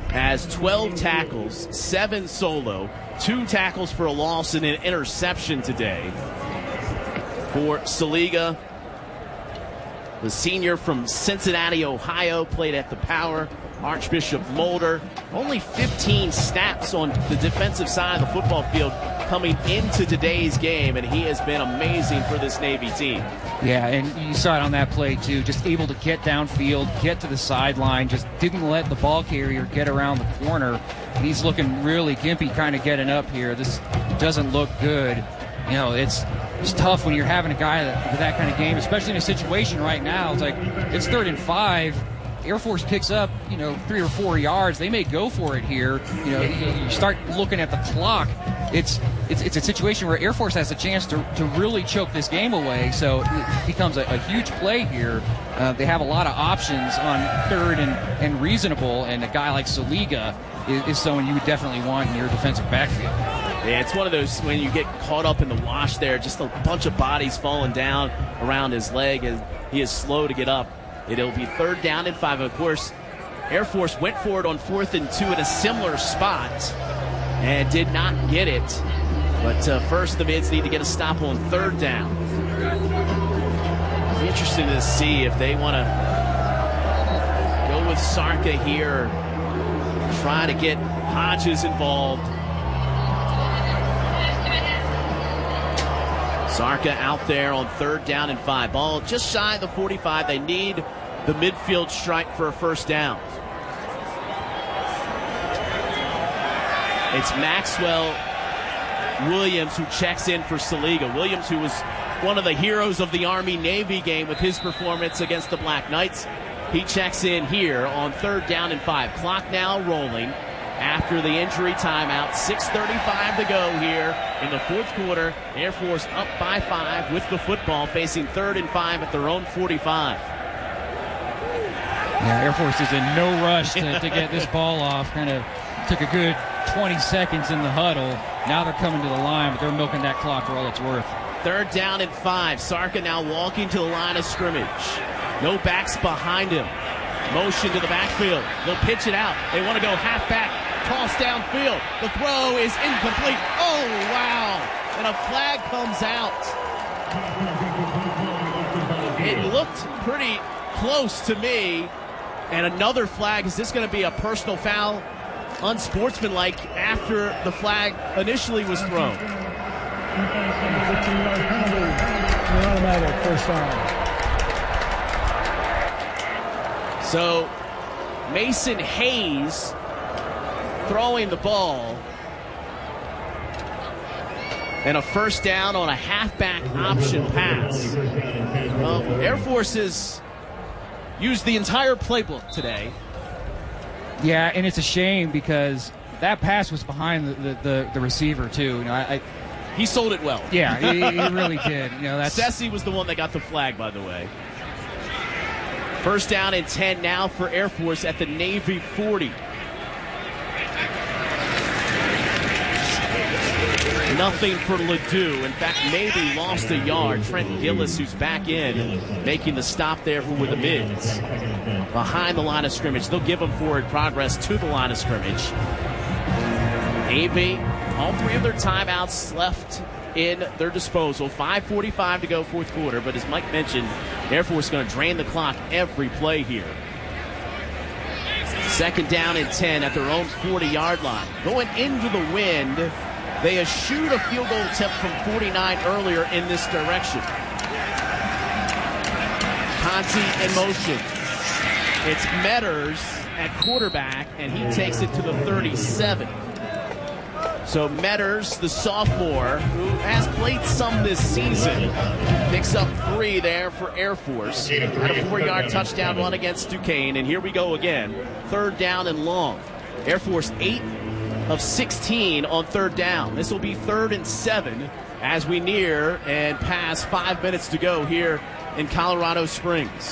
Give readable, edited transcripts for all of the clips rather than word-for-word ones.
has 12 tackles, 7 solo, 2 tackles for a loss, and an interception today for Saliga. The senior from Cincinnati, Ohio, played at the Power. Archbishop Mulder, only 15 snaps on the defensive side of the football field coming into today's game, and he has been amazing for this Navy team. Yeah, and you saw it on that play, too. Just able to get downfield, get to the sideline, just didn't let the ball carrier get around the corner. And he's looking really gimpy kind of getting up here. This doesn't look good. You know, it's tough when you're having a guy with that kind of game, especially in a situation right now. It's like it's 3rd and 5. Air Force picks up, 3 or 4 yards. They may go for it here. You start looking at the clock. It's a situation where Air Force has a chance to really choke this game away. So it becomes a huge play here. They have a lot of options on 3rd and reasonable, and a guy like Saliga is someone you would definitely want in your defensive backfield. Yeah, it's one of those when you get caught up in the wash there, just a bunch of bodies falling down around his leg, and he is slow to get up. It'll be 3rd down and 5. Of course, Air Force went for it on 4th and 2 in a similar spot and did not get it. But first, the Mids need to get a stop on 3rd down. It'll be interesting to see if they want to go with Sarka here, try to get Hodges involved. Sarka out there on 3rd down and 5. Ball just shy of the 45. They need the midfield strike for a first down. It's Maxwell Williams who checks in for Saliga. Williams, who was one of the heroes of the Army-Navy game with his performance against the Black Knights. He checks in here on 3rd down and 5. Clock now rolling after the injury timeout. 6:35 to go here in the 4th quarter. Air Force up by 5 with the football, facing 3rd and 5 at their own 45. Yeah, Air Force is in no rush to get this ball off. Kind of took a good 20 seconds in the huddle. Now they're coming to the line, but they're milking that clock for all it's worth. 3rd down and 5. Sarka now walking to the line of scrimmage. No backs behind him. Motion to the backfield. They'll pitch it out. They want to go halfback. Toss downfield. The throw is incomplete. Oh, wow. And a flag comes out. It looked pretty close to me. And another flag. Is this going to be a personal foul? Unsportsmanlike after the flag initially was thrown. Automatic first down. So Mason Hayes throwing the ball, and a first down on a halfback option pass. Well, Air Force has used the entire playbook today. Yeah, and it's a shame because that pass was behind the receiver too. He sold it well. Yeah, he really did. Sessi was the one that got the flag, by the way. First down and 10 now for Air Force at the Navy 40. Nothing for Ledoux. In fact, maybe lost a yard. Trent Gillis, who's back in, making the stop there with the Mids. Behind the line of scrimmage. They'll give them forward progress to the line of scrimmage. Navy, all 3 of their timeouts left in their disposal. 5:45 to go, 4th quarter. But as Mike mentioned, Air Force is going to drain the clock every play here. 2nd down and 10 at their own 40-yard line. Going into the wind, they eschewed a field goal attempt from 49 earlier in this direction. Conti in motion. It's Metters at quarterback, and he takes it to the 37. So Metters, the sophomore, who has played some this season, picks up 3 there for Air Force. Had a 4-yard touchdown run against Duquesne, and here we go again. 3rd down and long. Air Force 8 of 16 on 3rd down. This will be 3rd and 7 as we near and pass 5 minutes to go here in Colorado Springs.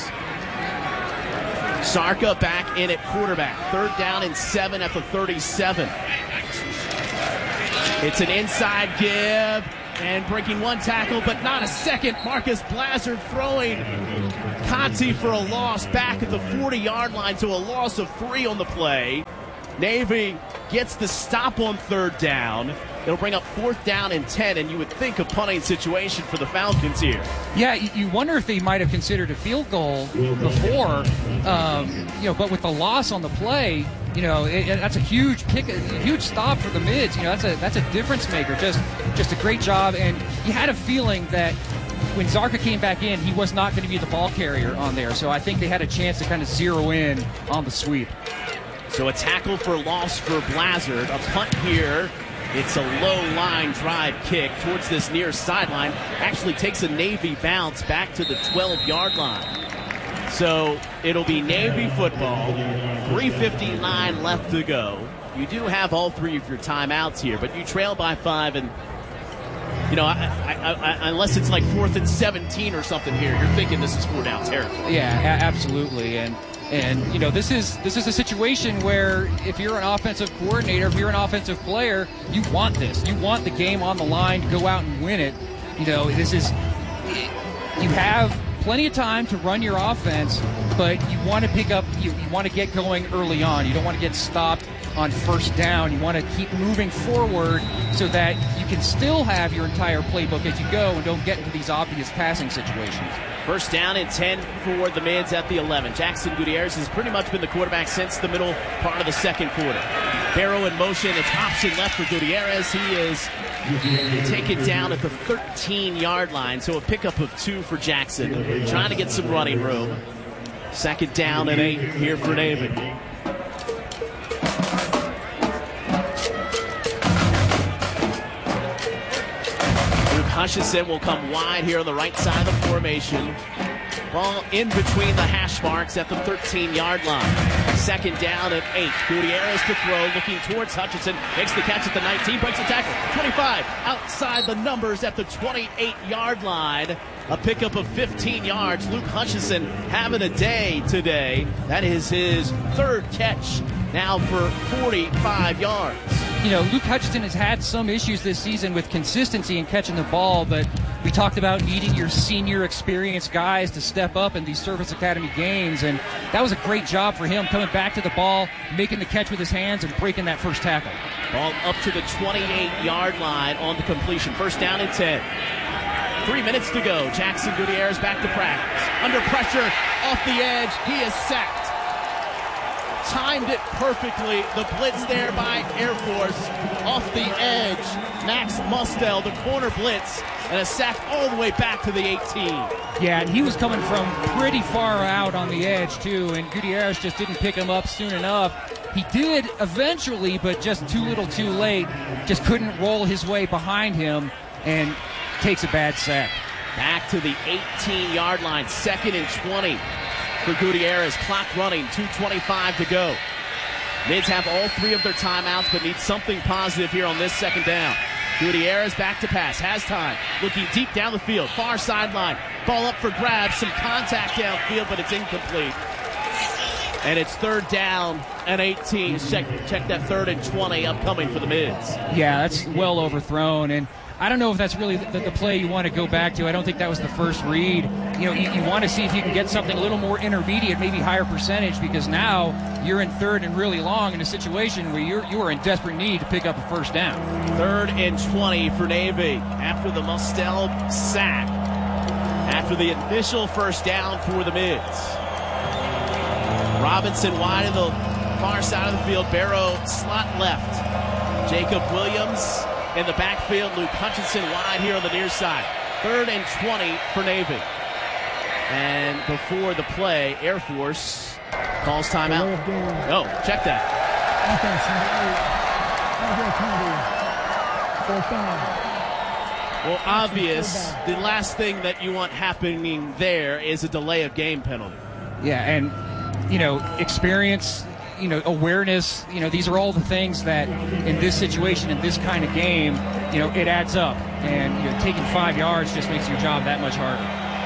Sarka back in at quarterback. 3rd down and 7 at the 37. It's an inside give, and breaking 1 tackle, but not a second. Marcus Blazard throwing Conti for a loss back at the 40-yard line, to a loss of 3 on the play. Navy gets the stop on third down. It'll bring up 4th down and 10, and you would think a punting situation for the Falcons here. Yeah, you wonder if they might have considered a field goal before, but with the loss on the play, that's a huge kick, a huge stop for the Mids. That's a difference maker. Just a great job, and you had a feeling that when Zarka came back in, he was not going to be the ball carrier on there. So I think they had a chance to kind of zero in on the sweep. So a tackle for loss for Blazard. A punt here. It's a low line drive kick towards this near sideline. Actually takes a Navy bounce back to the 12-yard line. So it'll be Navy football. 3:59 left to go. You do have all 3 of your timeouts here, but you trail by 5, and unless it's like 4th and 17 or something here, you're thinking this is 4-down territory. Yeah, absolutely. And this is a situation where if you're an offensive coordinator, if you're an offensive player, you want this. You want the game on the line to go out and win it. You have plenty of time to run your offense, but you want to pick up, you want to get going early on. You don't want to get stopped on first down. You want to keep moving forward so that you can still have your entire playbook as you go and don't get into these obvious passing situations. 1st down and 10 for the Mids at the 11. Jackson Gutierrez has pretty much been the quarterback since the middle part of the second quarter. Barrow in motion. It's option left for Gutierrez. He is taken down at the 13-yard line, so a pickup of 2 for Jackson. Trying to get some running room. 2nd down and 8 here for Navy. Hutchinson will come wide here on the right side of the formation. Ball in between the hash marks at the 13-yard line. 2nd down and 8. Gutierrez to throw, looking towards Hutchinson. Makes the catch at the 19, breaks the tackle. 25, outside the numbers at the 28-yard line. A pickup of 15 yards. Luke Hutchinson having a day today. That is his 3rd catch now for 45 yards. Luke Hutchinson has had some issues this season with consistency in catching the ball, but we talked about needing your senior experienced guys to step up in these Service Academy games, and that was a great job for him, coming back to the ball, making the catch with his hands, and breaking that first tackle. Ball up to the 28-yard line on the completion. 1st down and 10. 3 minutes to go. Jackson Gutierrez back to practice. Under pressure, off the edge, he is sacked. Timed it perfectly. The blitz there by Air Force. Off the edge, Max Mustel, the corner blitz, and a sack all the way back to the 18. Yeah, and he was coming from pretty far out on the edge, too, and Gutierrez just didn't pick him up soon enough. He did eventually, but just too little too late. Just couldn't roll his way behind him and takes a bad sack. Back to the 18-yard line, 2nd and 20 for Gutierrez. Clock running, 2:25 to go. Mids have all 3 of their timeouts, but need something positive here on this 2nd down. Gutierrez back to pass, has time, looking deep down the field, far sideline. Ball up for grabs, some contact downfield, but it's incomplete. And it's 3rd down and 18. Check that 3rd and 20 upcoming for the Mids. Yeah, that's well overthrown, and I don't know if that's really the play you want to go back to. I don't think that was the first read. You want to see if you can get something a little more intermediate, maybe higher percentage, because now you're in 3rd and really long in a situation where you are in desperate need to pick up a 1st down. 3rd and 20 for Navy after the Mustel sack. After the initial 1st down for the Mids. Robinson wide of the far side of the field. Barrow slot left. Jacob Williams in the backfield. Luke Hutchinson wide here on the near side. 3rd and 20 for Navy. And before the play, Air Force calls timeout. Oh, check that. Well, obvious. The last thing that you want happening there is a delay of game penalty. Yeah, and, experience, awareness, these are all the things that in this situation, in this kind of game, it adds up. And taking 5 yards just makes your job that much harder.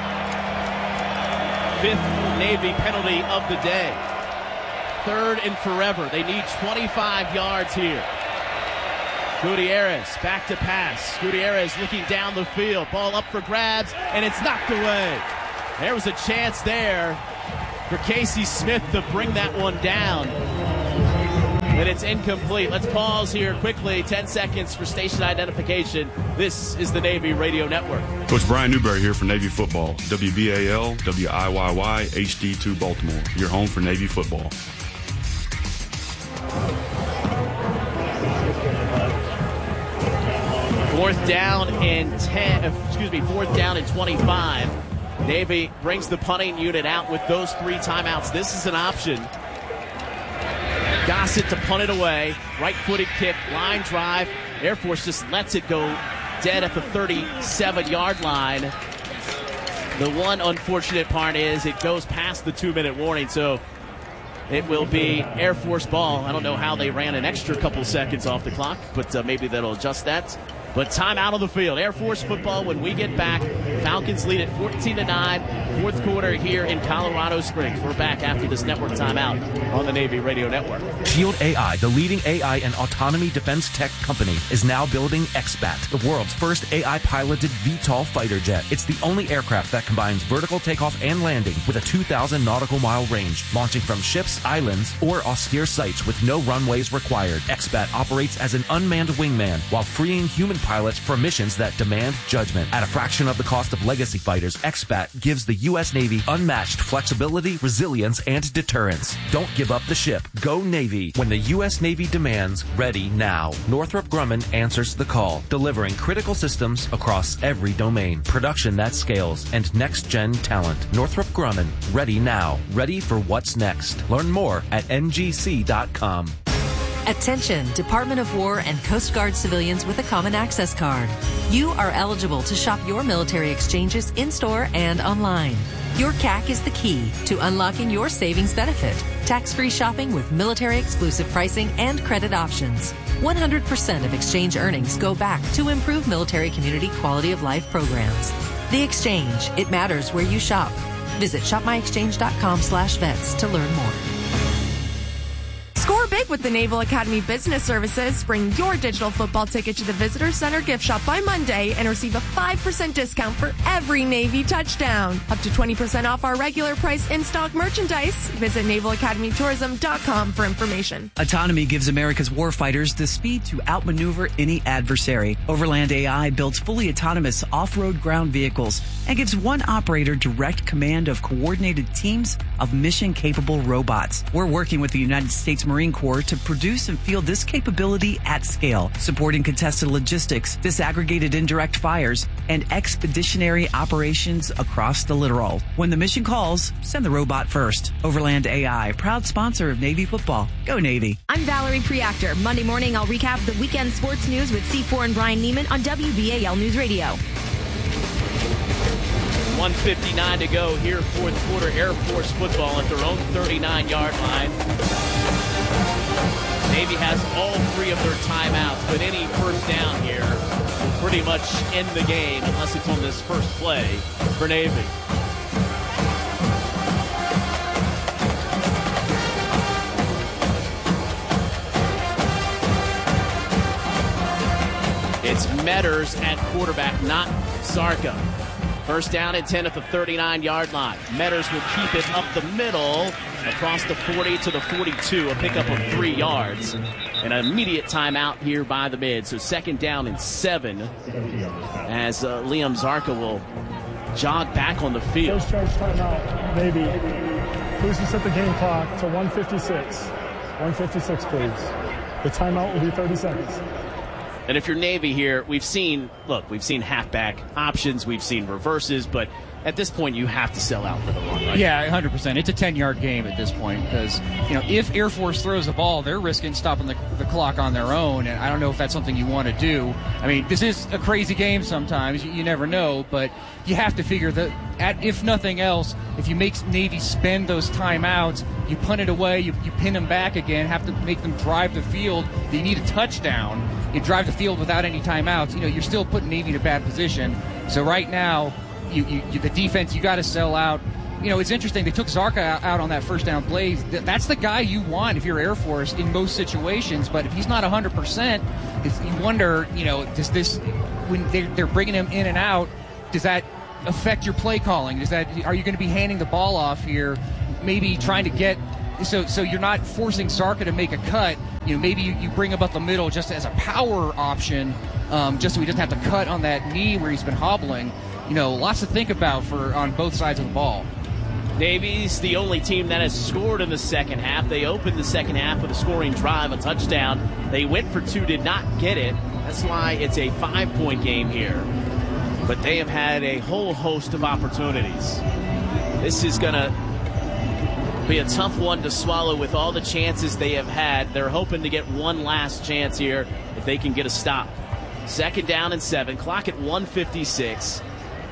5th Navy penalty of the day. 3rd and forever. They need 25 yards here. Gutierrez back to pass. Gutierrez looking down the field. Ball up for grabs, and it's knocked away. There was a chance there for Casey Smith to bring that one down. And it's incomplete. Let's pause here quickly. 10 seconds for station identification. This is the Navy Radio Network. Coach Brian Newberry here for Navy Football. WBAL, WIYY, HD2 Baltimore. Your home for Navy football. Fourth down and 25. Navy brings the punting unit out with those 3 timeouts. This is an option. Gossett to punt it away. Right-footed kick, line drive. Air Force just lets it go dead at the 37-yard line. The one unfortunate part is it goes past the 2-minute warning, so it will be Air Force ball. I don't know how they ran an extra couple seconds off the clock, but maybe that'll adjust that. But time out of the field. Air Force football when we get back. Falcons lead at 14-9. Fourth quarter here in Colorado Springs. We're back after this network timeout on the Navy Radio Network. Shield AI, the leading AI and autonomy defense tech company, is now building XBAT, the world's first AI-piloted VTOL fighter jet. It's the only aircraft that combines vertical takeoff and landing with a 2,000 nautical mile range, launching from ships, islands, or austere sites with no runways required. XBAT operates as an unmanned wingman while freeing human pilots for missions that demand judgment. At a fraction of the cost of legacy fighters, XBAT gives the U.S. Navy unmatched flexibility, resilience, and deterrence. Don't give up the ship. Go Navy. When the U.S. Navy demands, ready now. Northrop Grumman answers the call, delivering critical systems across every domain, production that scales, and next-gen talent. Northrop Grumman, ready now. Ready for what's next. Learn more at ngc.com. Attention, Department of War and Coast Guard civilians with a Common Access Card. You are eligible to shop your military exchanges in-store and online. Your CAC is the key to unlocking your savings benefit. Tax-free shopping with military-exclusive pricing and credit options. 100% of exchange earnings go back to improve military community quality of life programs. The Exchange. It matters where you shop. Visit shopmyexchange.com/vets to learn more. Score big with the Naval Academy Business Services. Bring your digital football ticket to the Visitor Center gift shop by Monday and receive a 5% discount for every Navy touchdown. Up to 20% off our regular price in-stock merchandise. Visit NavalAcademyTourism.com for information. Autonomy gives America's warfighters the speed to outmaneuver any adversary. Overland AI builds fully autonomous off-road ground vehicles and gives one operator direct command of coordinated teams of mission-capable robots. We're working with the United States Marine Corps to produce and field this capability at scale, supporting contested logistics, disaggregated indirect fires, and expeditionary operations across the littoral. When the mission calls, send the robot first. Overland AI, proud sponsor of Navy football. Go Navy. I'm Valerie Preactor. Monday morning, I'll recap the weekend sports news with C4 and Brian Neiman on WBAL News Radio. 1:59 to go here, fourth quarter. Air Force football at their own 39-yard line. Navy has all 3 of their timeouts, but any first down here will pretty much end the game unless it's on this first play for Navy. It's Metters at quarterback, not Zarka. First down and 10 at the 39-yard line. Metters will keep it up the middle, across the 40 to the 42, a pickup of 3 yards. An immediate timeout here by the mid. So second down and 7 as Liam Zarka will jog back on the field. First charge timeout, Navy. Please set the game clock to 1:56. 1:56, please. The timeout will be 30 seconds. And if you're Navy here, we've seen halfback options, we've seen reverses, but at this point you have to sell out for the run, right? Yeah, 100%. It's a 10-yard game at this point because, if Air Force throws the ball, they're risking stopping the clock on their own, and I don't know if that's something you want to do. I mean, this is a crazy game sometimes. You never know, but you have to figure that, if nothing else, if you make Navy spend those timeouts, you punt it away, you pin them back again, have to make them drive the field. You need a touchdown. You drive the field without any timeouts. You're still putting Navy in a bad position. So right now, the defense, you got to sell out. It's interesting. They took Zarka out on that first down play. That's the guy you want if you're Air Force in most situations. But if he's not 100%, you wonder, does this, when they're bringing him in and out, does that affect your play calling? Are you going to be handing the ball off here, maybe trying to get so you're not forcing Zarka to make a cut. Maybe you bring him up the middle just as a power option, just so he doesn't have to cut on that knee where he's been hobbling. Lots to think about on both sides of the ball. Navy's the only team that has scored in the second half. They opened the second half with a scoring drive, a touchdown. They went for 2, did not get it. That's why it's a 5-point game here. But they have had a whole host of opportunities. This is going to be a tough one to swallow with all the chances they have had. They're hoping to get one last chance here if they can get a stop. 2nd down and 7, clock at 1:56.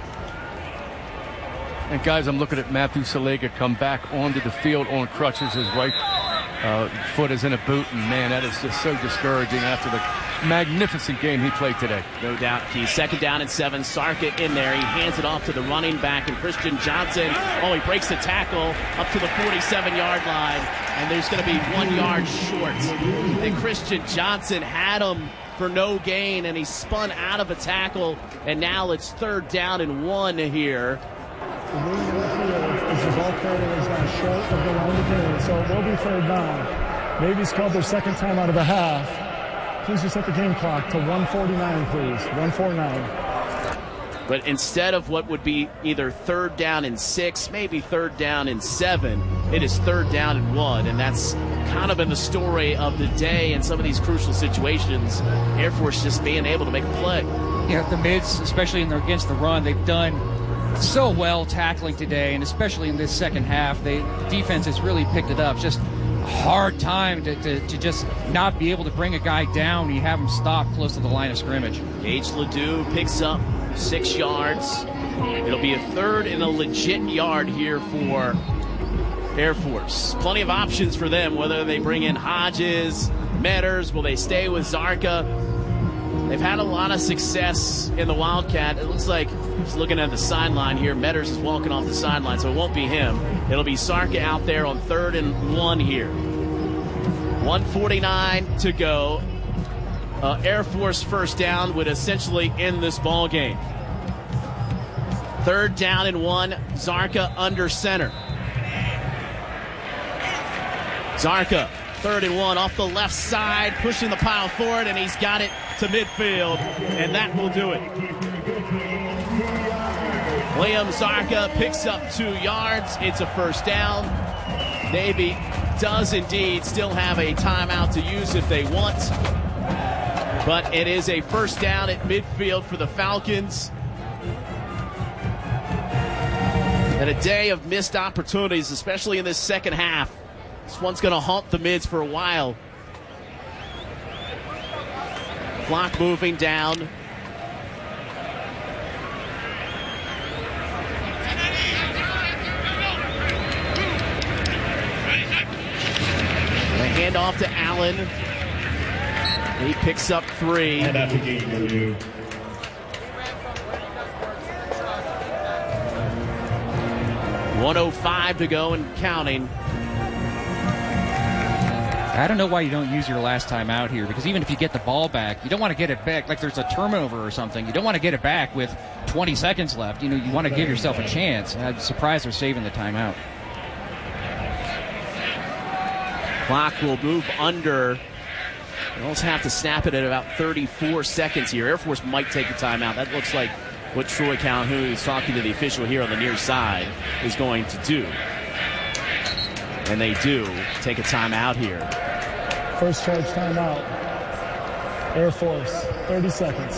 And guys, I'm looking at Matthew Salega come back onto the field on crutches. His right foot is in a boot, and man, that is just so discouraging after the magnificent game he played today. No doubt, Keith. 2nd down and 7. Sarka in there. He hands it off to the running back, and Christian Johnson. Oh, he breaks the tackle up to the 47-yard line, and there's going to be 1 yard short. And Christian Johnson had him for no gain, and he spun out of a tackle, and now it's 3rd down and 1 here. The movement in the field is the ball carrier is now short of the line of gain, so it will be 3rd down. Navy's called their 2nd time out of the half. Please reset the game clock to 1:49, please. 1:49. But instead of what would be either 3rd down and 6, maybe 3rd down and 7, it is 3rd down and 1, and that's kind of been the story of the day in some of these crucial situations. Air Force just being able to make a play. The mids, especially against the run, they've done so well tackling today, and especially in this second half, defense has really picked it up. Just a hard time to just not be able to bring a guy down. You have him stop close to the line of scrimmage. Gage Ledoux picks up 6 yards. It'll be a 3rd and a legit yard here for Air Force. Plenty of options for them, whether they bring in Hodges, Metters, will they stay with Zarka? They've had a lot of success in the Wildcat. It looks like, just looking at the sideline here, Metters is walking off the sideline, so it won't be him. It'll be Sarka out there on 3rd and 1 here. 1:49 to go. Air Force 1st down would essentially end this ball game. 3rd down and 1, Zarka under center. Zarka, 3rd and 1 off the left side, pushing the pile forward, and he's got it to midfield, and that will do it. William Zarka picks up 2 yards. It's a 1st down. Navy does indeed still have a timeout to use if they want, but it is a 1st down at midfield for the Falcons. And a day of missed opportunities, especially in this second half. This one's going to haunt the mids for a while. Clock moving down. The handoff to Allen. He picks up 3. 1:05 to go and counting. I don't know why you don't use your last time out here, because even if you get the ball back, you don't want to get it back like there's a turnover or something. You don't want to get it back with 20 seconds left. You want to give yourself a chance. I'm surprised they're saving the timeout. Clock will move under. They also have to snap it at about 34 seconds here. Air Force might take a timeout. That looks like what Troy Calhoun, who's talking to the official here on the near side, is going to do. And they do take a timeout here. First charge timeout. Air Force, 30 seconds.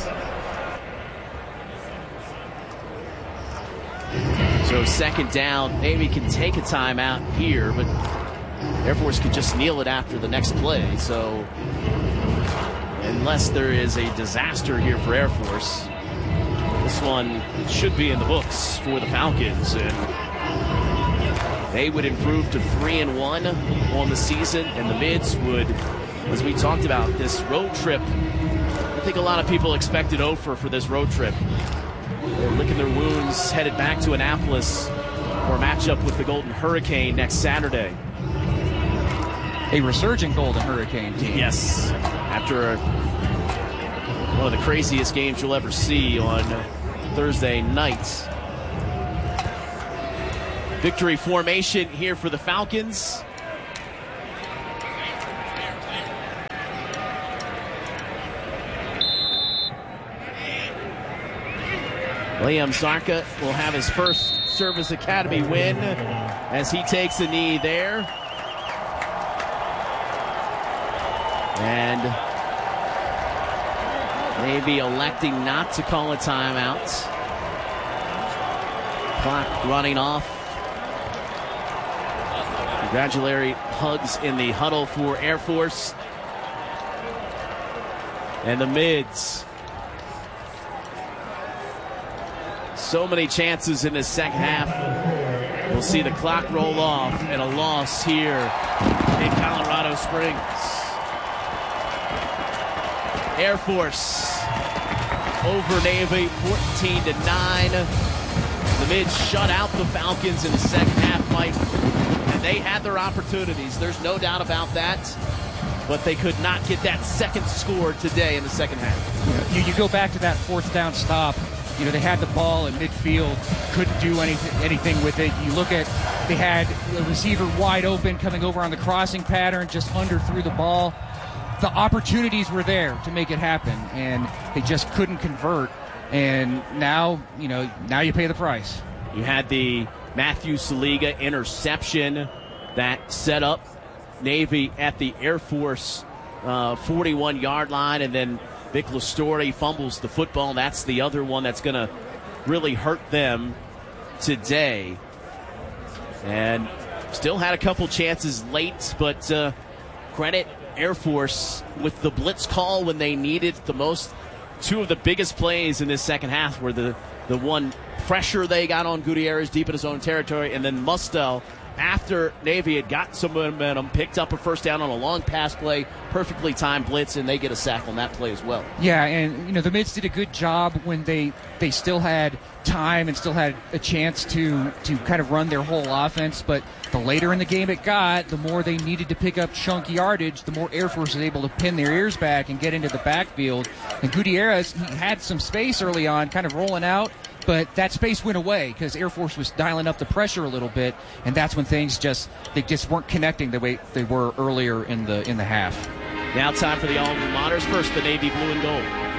So 2nd down, Navy can take a timeout here, but Air Force could just kneel it after the next play. So unless there is a disaster here for Air Force, this one should be in the books for the Falcons. And they would improve to 3-1 on the season, and the mids would, as we talked about, this road trip. I think a lot of people expected Ophir for this road trip. They're licking their wounds, headed back to Annapolis for a matchup with the Golden Hurricane next Saturday. A resurgent Golden Hurricane team. Yes, after one of the craziest games you'll ever see on Thursday night. Victory formation here for the Falcons. Liam Zarka will have his first Service Academy win as he takes a knee there. And Navy electing not to call a timeout. Clock running off. Congratulatory hugs in the huddle for Air Force. And the Mids. So many chances in the second half. We'll see the clock roll off and a loss here in Colorado Springs. Air Force over Navy 14-9. The Mids shut out the Falcons in the second half, Mike. And they had their opportunities. There's no doubt about that. But they could not get that second score today in the second half. You go back to that fourth down stop. They had the ball in midfield, couldn't do anything with it. You look at, they had the receiver wide open coming over on the crossing pattern, just underthrew the ball. The opportunities were there to make it happen, and they just couldn't convert. And now you pay the price. You had the Matthew Saliga interception that set up Navy at the Air Force 41-yard line, and then Vic Lastore fumbles the football. That's the other one that's going to really hurt them today. And still had a couple chances late, but credit Air Force with the blitz call when they needed it the most. Two of the biggest plays in this second half were the one pressure they got on Gutierrez deep in his own territory, and then Mustel, after Navy had got some momentum, picked up a first down on a long pass play, perfectly timed blitz, and they get a sack on that play as well. Yeah, and the Mids did a good job when they still had time and still had a chance to kind of run their whole offense, but the later in the game it got, the more they needed to pick up chunky yardage, the more Air Force was able to pin their ears back and get into the backfield. And Gutierrez, he had some space early on, kind of rolling out, but that space went away because Air Force was dialing up the pressure a little bit, and that's when things just weren't connecting the way they were earlier in the half. Now time for the Alma Monitors. First, the Navy blue and gold.